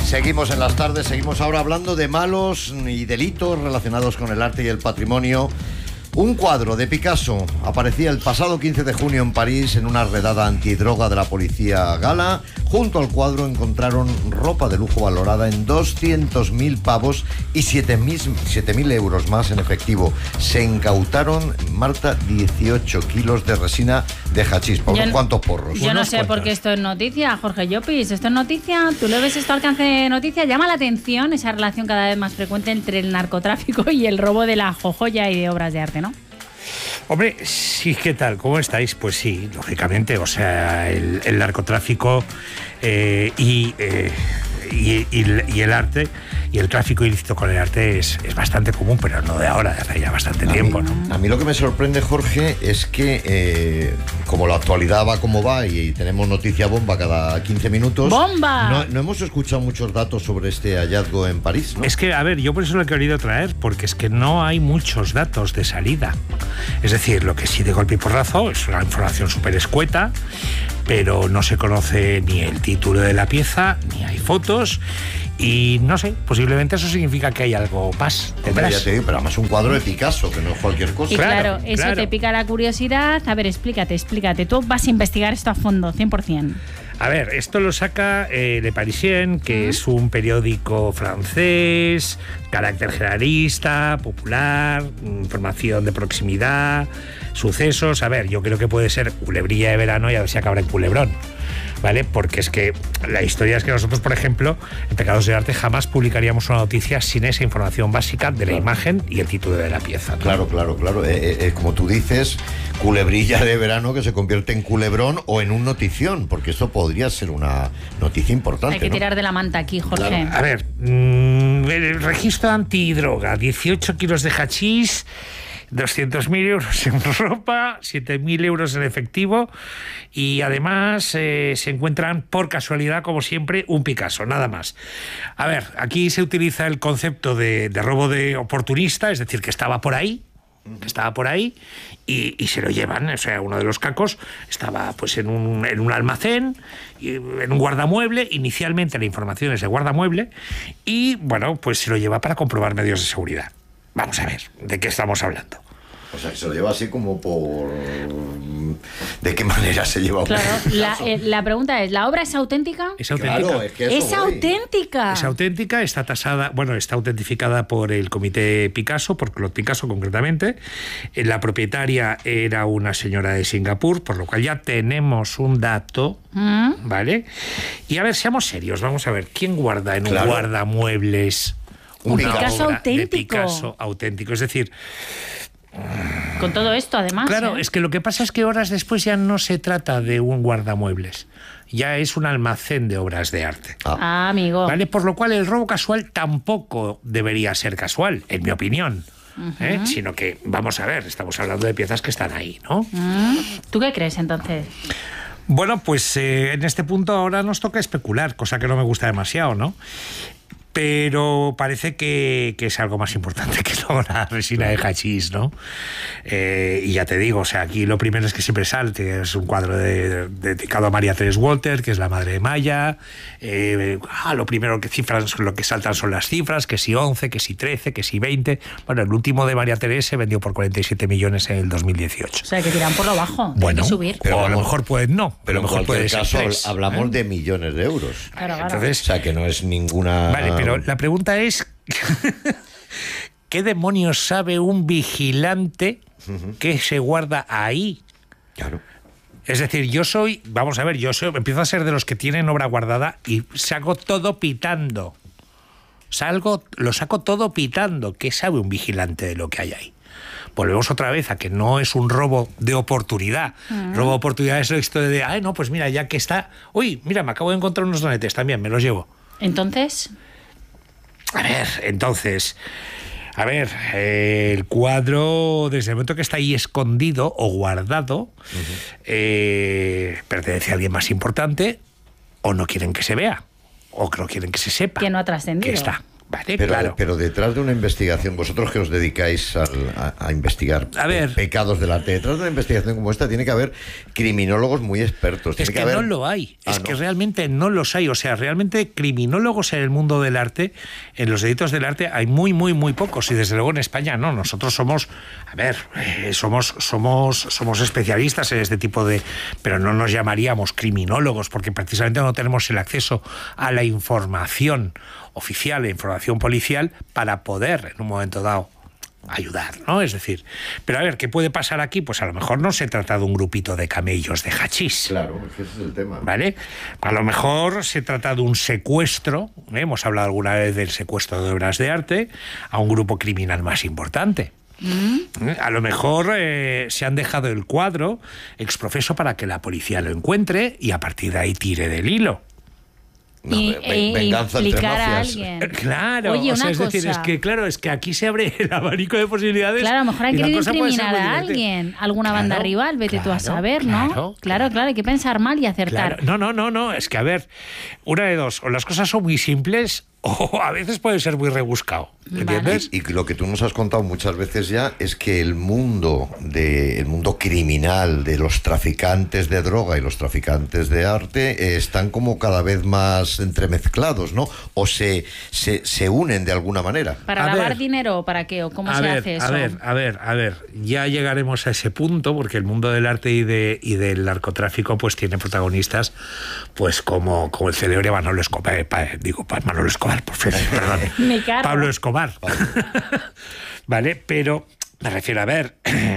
Seguimos en las tardes, seguimos ahora hablando de malos y delitos relacionados con el arte y el patrimonio. Un cuadro de Picasso aparecía el pasado 15 de junio en París en una redada antidroga de la policía gala. Junto al cuadro encontraron ropa de lujo valorada en 200.000 pavos y 7.000 euros más en efectivo. Se incautaron, Marta, 18 kilos de resina de hachís. ¿Por unos cuantos porros? Yo no sé por qué esto es noticia, Jorge Llopis. Esto es noticia. ¿Tú le ves esto al alcance de noticia? Llama la atención esa relación cada vez más frecuente entre el narcotráfico y el robo de la joya y de obras de arte, ¿no? Hombre, sí, ¿qué tal? ¿Cómo estáis? Pues sí, lógicamente, o sea, el narcotráfico y el arte y el tráfico ilícito con el arte es bastante común, pero no de ahora, de hace ya bastante tiempo, ¿no? A mí lo que me sorprende, Jorge, es que como la actualidad va como va y tenemos noticia bomba cada 15 minutos... ¡Bomba! No hemos escuchado muchos datos sobre este hallazgo en París, ¿no? Es que, a ver, yo por eso lo he querido traer, porque es que no hay muchos datos de salida. Es decir, lo que sí de golpe y porrazo es una información súper escueta, pero no se conoce ni el título de la pieza, ni hay fotos, y no sé, posiblemente eso significa que hay algo más detrás. Ya te digo, pero además un cuadro de Picasso, que no es cualquier cosa. Y claro, eso te pica la curiosidad. A ver, explícate. Tú vas a investigar esto a fondo, 100%. A ver, esto lo saca Le Parisien, que es un periódico francés, carácter generalista, popular, información de proximidad, sucesos. A ver, yo creo que puede ser culebrilla de verano y a ver si acaba en culebrón, ¿vale? Porque es que la historia es que nosotros, por ejemplo, en Pecados de Arte jamás publicaríamos una noticia sin esa información básica de la imagen y el título de la pieza, ¿no? Claro. Como tú dices, culebrilla de verano que se convierte en culebrón o en un notición, porque esto podría ser una noticia importante. Hay que tirar de la manta aquí, Jorge. Claro. A ver, el registro antidroga, 18 kilos de hachís, 200.000 euros en ropa, 7.000 euros en efectivo, y además se encuentran, por casualidad, como siempre, un Picasso, nada más. A ver, aquí se utiliza el concepto de robo de oportunista, es decir, que estaba por ahí, y se lo llevan. O sea, uno de los cacos estaba pues en un almacén, en un guardamueble. Inicialmente la información es de guardamueble, y bueno, pues se lo lleva para comprobar medios de seguridad. Vamos a ver, ¿de qué estamos hablando? O sea, que se lo lleva así como por... ¿De qué manera se lleva? Claro, la pregunta es, ¿la obra es auténtica? Es auténtica. Claro, es que ¡Es auténtica! Es auténtica, está tasada, bueno, está autentificada por el Comité Picasso, por Claude Picasso concretamente. La propietaria era una señora de Singapur, por lo cual ya tenemos un dato, ¿vale? Y a ver, seamos serios, vamos a ver, ¿quién guarda en un guardamuebles un Picasso obra auténtico? De Picasso auténtico, es decir... Con todo esto, además. Claro, es que lo que pasa es que horas después ya no se trata de un guardamuebles, ya es un almacén de obras de arte. Amigo. ¿Vale? Por lo cual el robo casual tampoco debería ser casual, en mi opinión. Sino que, vamos a ver, estamos hablando de piezas que están ahí, ¿no? ¿Tú qué crees, entonces? Bueno, pues en este punto ahora nos toca especular, cosa que no me gusta demasiado, ¿no? Pero parece que es algo más importante que la resina de hachís, ¿no? Y ya te digo, o sea, aquí lo primero es que siempre salte, es un cuadro dedicado a María Teresa Walter, que es la madre de Maya. Lo primero lo que saltan son las cifras, que si 11, que si 13, que si 20. Bueno, el último de María Teresa se vendió por 47 millones en el 2018. O sea, que tiran por lo bajo, bueno, hay que subir. Pero a lo mejor no, pero a lo mejor en cualquier puede caso ser 3, hablamos de millones de euros. Claro. Entonces, o sea, que no es ninguna... Vale, pero la pregunta es ¿qué demonios sabe un vigilante que se guarda ahí? Claro. Es decir, empiezo a ser de los que tienen obra guardada y saco todo pitando. Lo saco todo pitando. ¿Qué sabe un vigilante de lo que hay ahí? Volvemos otra vez a que no es un robo de oportunidad. Robo de oportunidad es esto de, no, pues mira, ya que está... Uy, mira, me acabo de encontrar unos donetes también, me los llevo. ¿Entonces? El cuadro, desde el momento que está ahí escondido o guardado, pertenece a alguien más importante, o no quieren que se vea, o no quieren que se sepa. Que no ha trascendido. Que está. Vale, pero, claro. pero detrás de una investigación, vosotros que os dedicáis a investigar pecados del arte, detrás de una investigación como esta tiene que haber criminólogos muy expertos. Es que haber... no lo hay, ¿no? que realmente no los hay. O sea, realmente criminólogos en el mundo del arte, en los delitos del arte, hay muy, muy, muy pocos. Y desde luego en España no. Nosotros somos, somos especialistas en este tipo de... Pero no nos llamaríamos criminólogos, porque precisamente no tenemos el acceso a la información oficial, la información policial, para poder en un momento dado ayudar, ¿no? Es decir, pero a ver, ¿qué puede pasar aquí? Pues a lo mejor no se trata de un grupito de camellos de hachís. Claro, es que ese es el tema. ¿Vale? A lo mejor se trata de un secuestro, hemos hablado alguna vez del secuestro de obras de arte, a un grupo criminal más importante. A lo mejor se han dejado el cuadro exprofeso para que la policía lo encuentre y a partir de ahí tire del hilo. No, venganza entre implicar a mafias. alguien. Claro, Oye, o sea, una es decir, cosa. es que aquí se abre el abanico de posibilidades. Claro, a lo mejor han y la querido cosa puede ser incriminar muy a diferente. alguien, alguna banda Claro, rival, vete tú a claro, saber, ¿no? Claro, hay que pensar mal y acertar. Claro. No, es que a ver, una de dos, o las cosas son muy simples o a veces puede ser muy rebuscado, ¿entiendes? Y lo que tú nos has contado muchas veces ya es que el mundo criminal de los traficantes de droga y los traficantes de arte están como cada vez más entremezclados, ¿no? O se unen de alguna manera. ¿Para lavar dinero o para qué? ¿O cómo se hace eso? A ver, ya llegaremos a ese punto porque el mundo del arte y del narcotráfico pues tiene protagonistas pues como el célebre Manolo Escobar, Manolo Escobar, perdón, Pablo Escobar. Vale, pero me refiero a ver,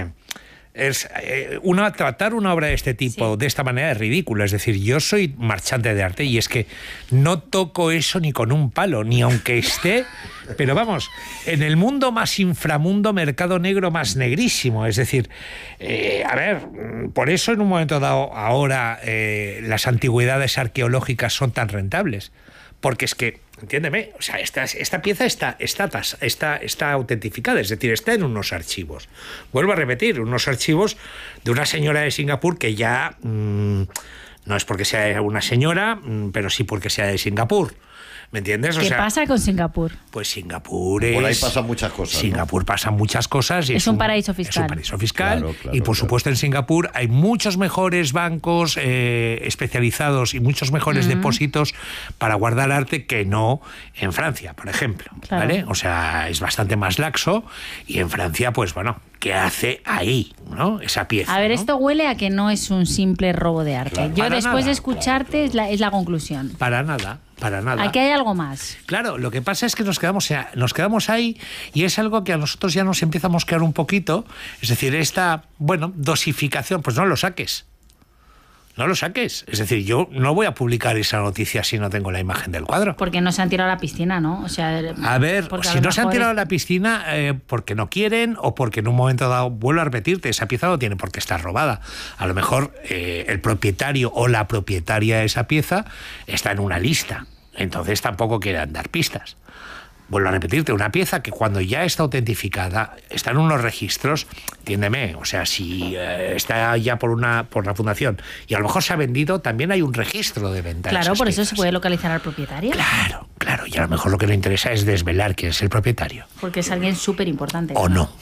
tratar una obra de este tipo de esta manera es ridículo. Es decir, yo soy marchante de arte y es que no toco eso ni con un palo, ni aunque esté, pero vamos, en el mundo más inframundo, mercado negro más negrísimo. Es decir, a ver, por eso en un momento dado ahora las antigüedades arqueológicas son tan rentables, porque es que, entiéndeme, o sea, esta pieza está autentificada, es decir, está en unos archivos. Vuelvo a repetir, unos archivos de una señora de Singapur que ya no es porque sea una señora, pero sí porque sea de Singapur. ¿Me entiendes? ¿Qué pasa con Singapur? Pues Singapur es... Por ahí pasan muchas cosas. Singapur pasan muchas cosas. Y es un paraíso fiscal. Es un paraíso fiscal. Claro, y por supuesto en Singapur hay muchos mejores bancos especializados y muchos mejores depósitos para guardar arte que no en Francia, por ejemplo. Claro. ¿Vale? O sea, es bastante más laxo y en Francia, pues bueno, ¿qué hace ahí, ¿no? Esa pieza. A ver, ¿no? esto huele a que no es un simple robo de arte. Claro. Yo Para después nada. de escucharte es la conclusión. Para nada. Aquí hay algo más. Claro, lo que pasa es que nos quedamos ahí y es algo que a nosotros ya nos empieza a mosquear un poquito. Es decir, esta, dosificación, pues no lo saques. No lo saques. Es decir, yo no voy a publicar esa noticia si no tengo la imagen del cuadro. Porque no se han tirado a la piscina, ¿no? O sea, a ver, si no se han tirado a la piscina porque no quieren o porque en un momento dado, vuelvo a repetirte, esa pieza no tiene por qué estar robada. A lo mejor el propietario o la propietaria de esa pieza está en una lista. Entonces tampoco quieren dar pistas. Vuelvo a repetirte, una pieza que cuando ya está autentificada, está en unos registros, entiéndeme, o sea, si está ya por la fundación y a lo mejor se ha vendido, también hay un registro de venta. Claro, por piezas. eso se puede localizar al propietario. Claro, y a lo mejor lo que nos interesa es desvelar quién es el propietario. Porque es alguien súper importante. O no.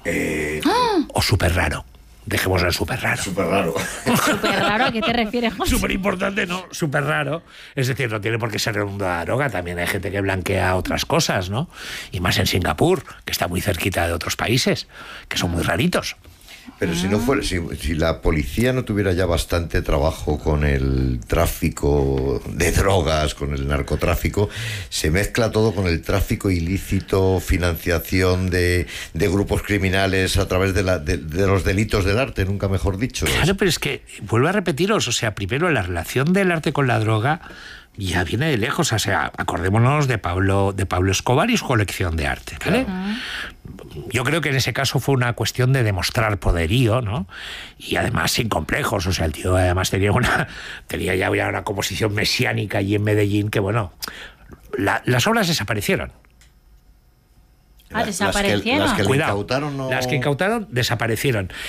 O súper raro. Dejémoslo en súper raro. Súper raro. ¿Súper raro? ¿A qué te refieres, José? Súper importante, no, súper raro. Es decir, no tiene por qué ser el mundo de la droga, también hay gente que blanquea otras cosas, ¿no? Y más en Singapur, que está muy cerquita de otros países, que son muy raritos. Pero si no fuera, si la policía no tuviera ya bastante trabajo con el tráfico de drogas, con el narcotráfico, se mezcla todo con el tráfico ilícito, financiación de grupos criminales a través de los delitos del arte, nunca mejor dicho. Claro, pero es que, vuelvo a repetiros, o sea, primero la relación del arte con la droga ya viene de lejos, o sea, acordémonos de Pablo Escobar y su colección de arte, ¿vale? Yo creo que en ese caso fue una cuestión de demostrar poderío, ¿no? Y además sin complejos, o sea, el tío además tenía ya una composición mesiánica allí en Medellín que, las obras desaparecieron. ¿Desaparecieron? Las que Cuidado, incautaron no... las que incautaron desaparecieron.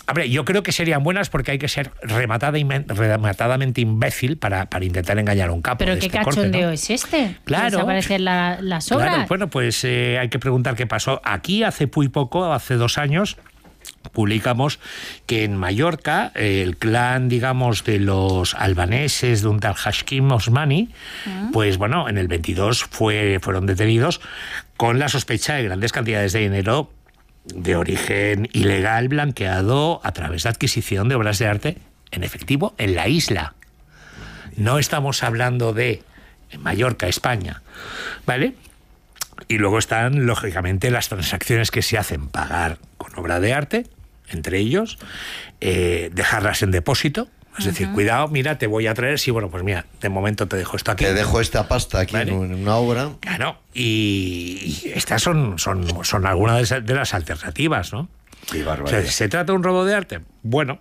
Hombre, yo creo que serían buenas porque hay que ser rematadamente imbécil para intentar engañar a un capo. Pero de qué este cachondeo corte, ¿no? es este. Claro. Desaparecen las obras. Claro, bueno, pues hay que preguntar qué pasó. Aquí hace muy poco, hace 2 años, publicamos que en Mallorca el clan, digamos, de los albaneses de un tal Hashim Osmani, pues bueno, en el 22 fueron detenidos con la sospecha de grandes cantidades de dinero de origen ilegal blanqueado a través de adquisición de obras de arte en efectivo en la isla. No estamos hablando de Mallorca, España, ¿vale? Y luego están, lógicamente, las transacciones que se hacen, pagar con obra de arte, entre ellos, dejarlas en depósito, es decir, cuidado, mira, te voy a traer, sí, bueno, pues mira, de momento te dejo esto aquí. Te dejo esta pasta aquí, ¿vale? En una obra. Claro, y estas son algunas de las alternativas, ¿no? Qué barbaridad. O sea, ¿se trata de un robo de arte? Bueno,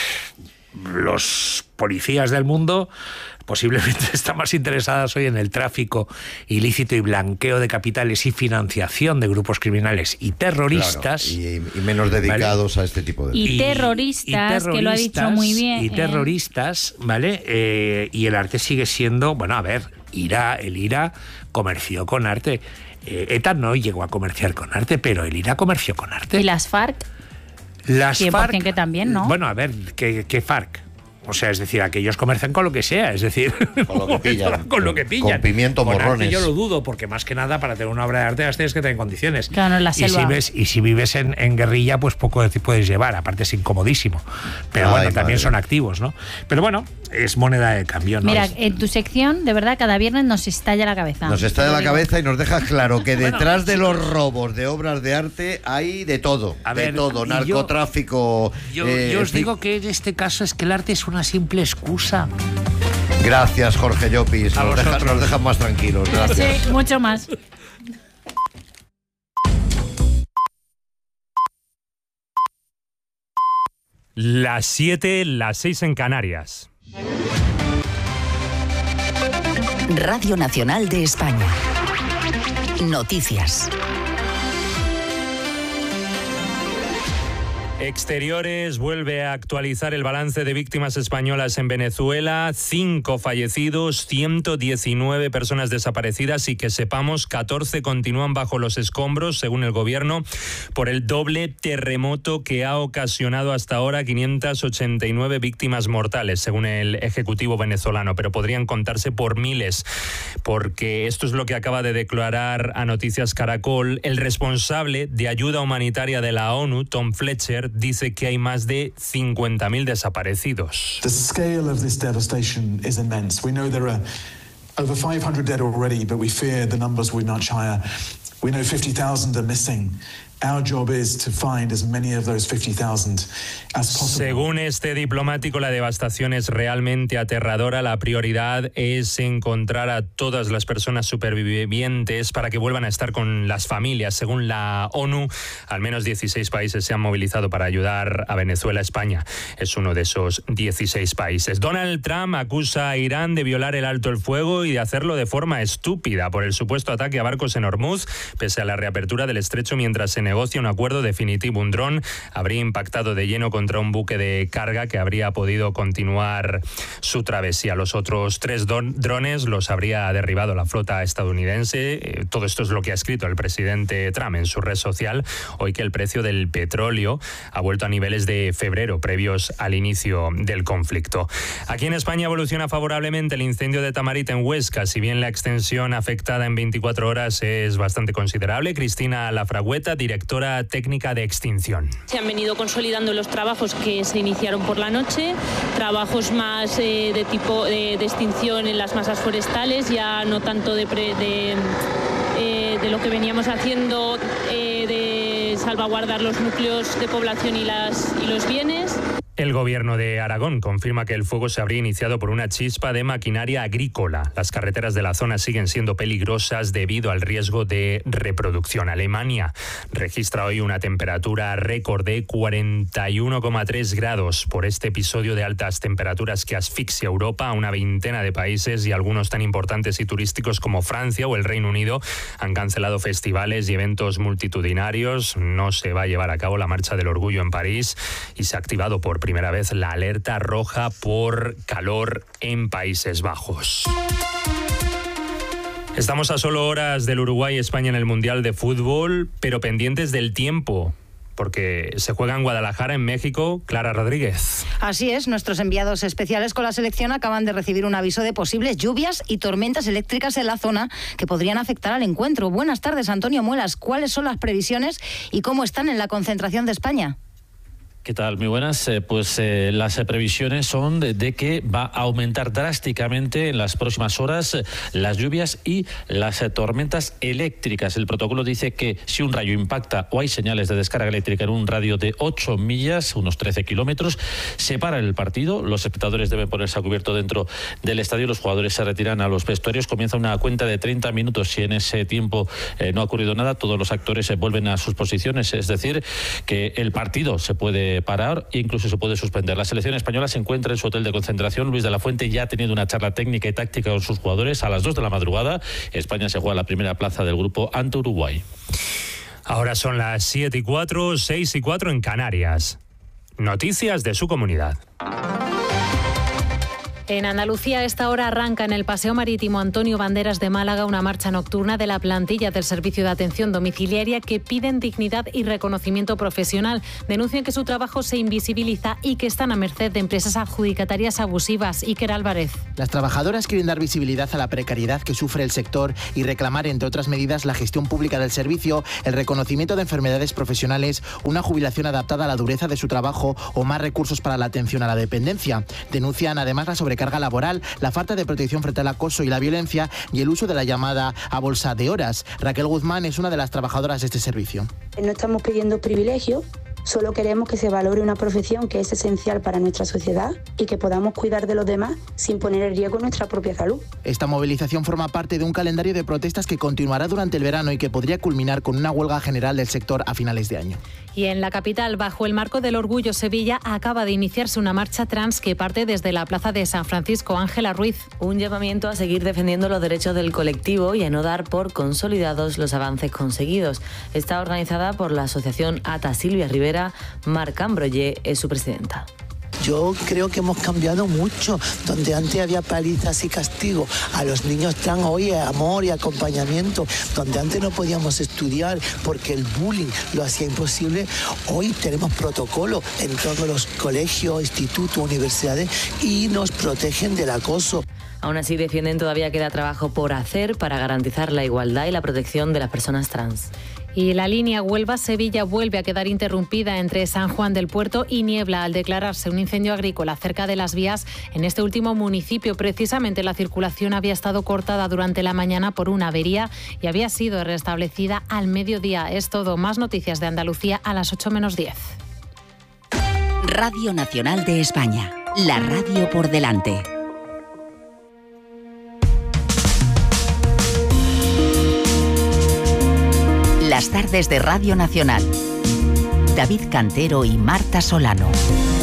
los policías del mundo posiblemente están más interesadas hoy en el tráfico ilícito y blanqueo de capitales y financiación de grupos criminales y terroristas. Claro, y menos dedicados, ¿vale?, a este tipo de... Y terroristas, que lo ha dicho muy bien. Y terroristas, ¿vale? Y el arte sigue siendo, bueno, a ver, el IRA comerció con arte. ETA no llegó a comerciar con arte, pero el IRA comerció con arte. ¿Y las FARC? Las 100% FARC, que también, ¿no? Bueno, a ver, ¿qué FARC? O sea, es decir, aquellos comercian con lo que sea, es decir, con lo que pillan. con lo que pillan. Con pimiento, con morrones. Arte yo lo dudo, porque más que nada para tener una obra de arte las tienes que tener en condiciones. Claro, en la selva. Y si vives en guerrilla, pues poco puedes llevar, aparte es incomodísimo. Pero bueno, también son activos, ¿no? Pero bueno, es moneda de cambio, ¿no? Mira, en tu sección, de verdad, cada viernes nos estalla la cabeza. Nos estalla la cabeza y nos deja claro que detrás de los robos de obras de arte hay de todo. De todo, narcotráfico. Yo os digo que en este caso es que el arte es una simple excusa. Gracias, Jorge Llopis. Nos dejan más tranquilos. Gracias. Sí, mucho más. Las 7, las 6 en Canarias. Radio Nacional de España. Noticias. Exteriores vuelve a actualizar el balance de víctimas españolas en Venezuela. 5 fallecidos, 119 personas desaparecidas y que sepamos 14 continúan bajo los escombros, según el gobierno, por el doble terremoto que ha ocasionado hasta ahora 589 víctimas mortales, según el Ejecutivo venezolano, pero podrían contarse por miles, porque esto es lo que acaba de declarar a Noticias Caracol el responsable de ayuda humanitaria de la ONU, Tom Fletcher. Dice que hay más de 50.000 desaparecidos. The scale of this devastation is immense. We know there are over 500 dead already, but we fear the numbers will be much higher. We know 50,000 are missing. Our job is to find as many of those 50,000 as possible. Según este diplomático, la devastación es realmente aterradora. La prioridad es encontrar a todas las personas supervivientes para que vuelvan a estar con las familias. Según la ONU, al menos 16 países se han movilizado para ayudar a Venezuela. España es uno de esos 16 países. Donald Trump acusa a Irán de violar el alto el fuego y de hacerlo de forma estúpida por el supuesto ataque a barcos en Hormuz, pese a la reapertura del estrecho mientras se negocia un acuerdo definitivo. Un dron habría impactado de lleno contra un buque de carga que habría podido continuar su travesía. Los otros 3 drones los habría derribado la flota estadounidense. Todo esto es lo que ha escrito el presidente Trump en su red social, hoy que el precio del petróleo ha vuelto a niveles de febrero, previos al inicio del conflicto. Aquí en España evoluciona favorablemente el incendio de Tamarit en Huesca, si bien la extensión afectada en 24 horas es bastante considerable. Cristina Lafragüeta, directora técnica de extinción. Se han venido consolidando los trabajos que se iniciaron por la noche, trabajos más de tipo de extinción en las masas forestales, ya no tanto de lo que veníamos haciendo de salvaguardar los núcleos de población y los bienes. El gobierno de Aragón confirma que el fuego se habría iniciado por una chispa de maquinaria agrícola. Las carreteras de la zona siguen siendo peligrosas debido al riesgo de reproducción. Alemania registra hoy una temperatura récord de 41,3 grados por este episodio de altas temperaturas que asfixia Europa. A una veintena de países y algunos tan importantes y turísticos como Francia o el Reino Unido han cancelado festivales y eventos multitudinarios. No se va a llevar a cabo la Marcha del Orgullo en París y se ha activado por primera vez la alerta roja por calor en Países Bajos. Estamos a solo horas del Uruguay-España en el Mundial de Fútbol, pero pendientes del tiempo, porque se juega en Guadalajara, en México. Clara Rodríguez. Así es, nuestros enviados especiales con la selección acaban de recibir un aviso de posibles lluvias y tormentas eléctricas en la zona que podrían afectar al encuentro. Buenas tardes, Antonio Muelas. ¿Cuáles son las previsiones y cómo están en la concentración de España? ¿Qué tal? Muy buenas. Las previsiones son de que va a aumentar drásticamente en las próximas horas las lluvias y las tormentas eléctricas. El protocolo dice que si un rayo impacta o hay señales de descarga eléctrica en un radio de 8 millas, unos 13 kilómetros, se para el partido. Los espectadores deben ponerse a cubierto dentro del estadio. Los jugadores se retiran a los vestuarios. Comienza una cuenta de 30 minutos. Si en ese tiempo no ha ocurrido nada, todos los actores se vuelven a sus posiciones. Es decir, que el partido se puede parar e incluso se puede suspender. La selección española se encuentra en su hotel de concentración. Luis de la Fuente ya ha tenido una charla técnica y táctica con sus jugadores. A las 2 de la madrugada, España se juega la primera plaza del grupo ante Uruguay. Ahora son las 7:04, 6:04 en Canarias. Noticias de su comunidad. En Andalucía, a esta hora arranca en el Paseo Marítimo Antonio Banderas de Málaga una marcha nocturna de la plantilla del Servicio de Atención Domiciliaria que piden dignidad y reconocimiento profesional. Denuncian que su trabajo se invisibiliza y que están a merced de empresas adjudicatarias abusivas. Iker Álvarez. Las trabajadoras quieren dar visibilidad a la precariedad que sufre el sector y reclamar, entre otras medidas, la gestión pública del servicio, el reconocimiento de enfermedades profesionales, una jubilación adaptada a la dureza de su trabajo o más recursos para la atención a la dependencia. Denuncian además la sobrecarga laboral, la falta de protección frente al acoso y la violencia y el uso de la llamada a bolsa de horas. Raquel Guzmán es una de las trabajadoras de este servicio. No estamos pidiendo privilegios, solo queremos que se valore una profesión que es esencial para nuestra sociedad y que podamos cuidar de los demás sin poner en riesgo nuestra propia salud. Esta movilización forma parte de un calendario de protestas que continuará durante el verano y que podría culminar con una huelga general del sector a finales de año. Y en la capital, bajo el marco del Orgullo Sevilla, acaba de iniciarse una marcha trans que parte desde la plaza de San Francisco. Ángela Ruiz. Un llamamiento a seguir defendiendo los derechos del colectivo y a no dar por consolidados los avances conseguidos. Está organizada por la asociación ATA. Silvia Rivera, Marc Ambroyer es su presidenta. Yo creo que hemos cambiado mucho. Donde antes había palizas y castigo a los niños trans, hoy es amor y acompañamiento. Donde antes no podíamos estudiar porque el bullying lo hacía imposible, hoy tenemos protocolo en todos los colegios, institutos, universidades y nos protegen del acoso. Aún así defienden todavía queda trabajo por hacer para garantizar la igualdad y la protección de las personas trans. Y la línea Huelva-Sevilla vuelve a quedar interrumpida entre San Juan del Puerto y Niebla al declararse un incendio agrícola cerca de las vías en este último municipio. Precisamente la circulación había estado cortada durante la mañana por una avería y había sido restablecida al mediodía. Es todo. Más noticias de Andalucía a las 8 menos 10. Radio Nacional de España. La radio por delante. Las tardes de Radio Nacional. David Cantero y Marta Solano.